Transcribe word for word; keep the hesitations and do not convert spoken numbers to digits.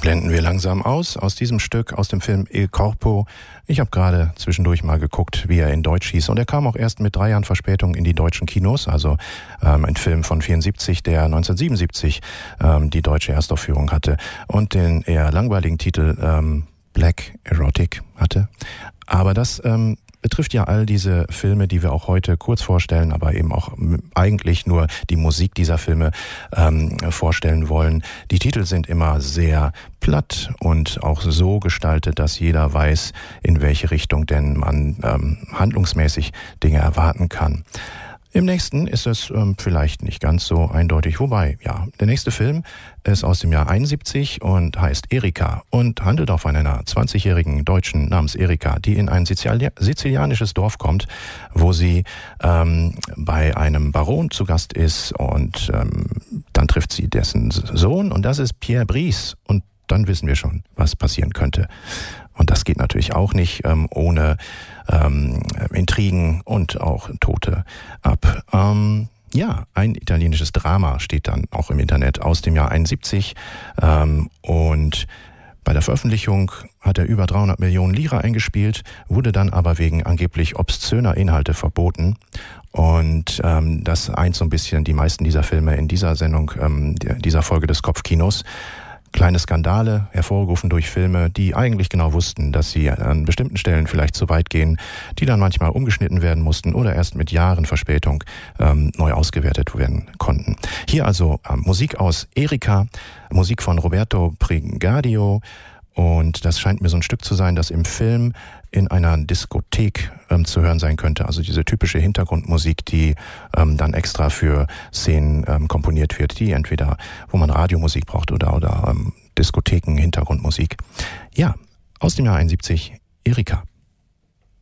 blenden wir langsam aus, aus diesem Stück, aus dem Film Il Corpo. Ich habe gerade zwischendurch mal geguckt, wie er in Deutsch hieß. Und er kam auch erst mit drei Jahren Verspätung in die deutschen Kinos. Also ähm, ein Film von vierundsiebzig, der neunzehnhundertsiebenundsiebzig ähm, die deutsche Erstaufführung hatte. Und den eher langweiligen Titel ähm, Black Erotic hatte. Aber das ähm, betrifft ja all diese Filme, die wir auch heute kurz vorstellen, aber eben auch eigentlich nur die Musik dieser Filme ähm, vorstellen wollen. Die Titel sind immer sehr platt und auch so gestaltet, dass jeder weiß, in welche Richtung denn man ähm, handlungsmäßig Dinge erwarten kann. Im nächsten ist es ähm, vielleicht nicht ganz so eindeutig, wobei, ja, der nächste Film ist aus dem Jahr einundsiebzig und heißt Erika und handelt auch von einer zwanzigjährigen Deutschen namens Erika, die in ein Sizili- sizilianisches Dorf kommt, wo sie ähm, bei einem Baron zu Gast ist und ähm, dann trifft sie dessen Sohn und das ist Pierre Brice und dann wissen wir schon, was passieren könnte. Und das geht natürlich auch nicht ähm, ohne ähm, Intrigen und auch Tote ab. Ähm, ja, ein italienisches Drama steht dann auch im Internet aus dem Jahr einundsiebzig. Ähm, und bei der Veröffentlichung hat er über dreihundert Millionen Lira eingespielt, wurde dann aber wegen angeblich obszöner Inhalte verboten. Und ähm, das eint so ein bisschen die meisten dieser Filme in dieser Sendung, ähm, dieser Folge des Kopfkinos. Kleine Skandale, hervorgerufen durch Filme, die eigentlich genau wussten, dass sie an bestimmten Stellen vielleicht zu weit gehen, die dann manchmal umgeschnitten werden mussten oder erst mit Jahren Verspätung ähm, neu ausgewertet werden konnten. Hier also ähm, Musik aus Erika, Musik von Roberto Prigadio und das scheint mir so ein Stück zu sein, das im Film in einer Diskothek ähm, zu hören sein könnte. Also diese typische Hintergrundmusik, die ähm, dann extra für Szenen ähm, komponiert wird, die entweder, wo man Radiomusik braucht oder, oder ähm, Diskotheken, Hintergrundmusik. Ja, aus dem Jahr einundsiebzig, Erika.